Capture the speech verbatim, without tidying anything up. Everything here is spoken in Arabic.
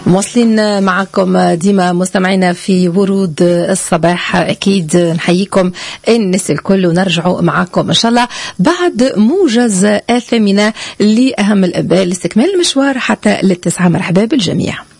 مواصلين معكم ديما مستمعينا في ورود الصباح. أكيد نحييكم الناس الكل ونرجعوا معكم إن شاء الله بعد موجز الثامنة لأهم الأنباء لاستكمال المشوار حتى للتسعة. مرحبا بالجميع.